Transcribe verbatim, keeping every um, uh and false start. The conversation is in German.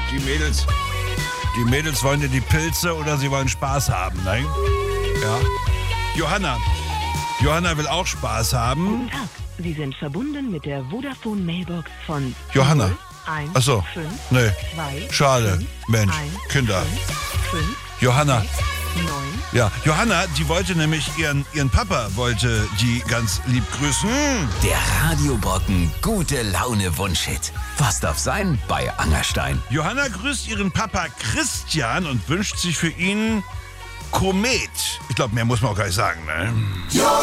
die Mädels, die Mädels wollen ja die Pilze oder sie wollen Spaß haben, ne? Ja. Johanna. Johanna will auch Spaß haben. Guten Tag, Sie sind verbunden mit der Vodafone Mailbox von Johanna. null eins Ach so. fünf Nee. zwei Schade. fünf Mensch. eins Kinder. fünf Johanna. neun. Ja, Johanna, die wollte nämlich ihren, ihren Papa, wollte die ganz lieb grüßen. Der Radiobrocken Gute Laune Wunschhit. Was darf sein bei Angerstein? Johanna grüßt ihren Papa Christian und wünscht sich für ihn Komet. Ich glaube, mehr muss man auch gar nicht sagen, ne?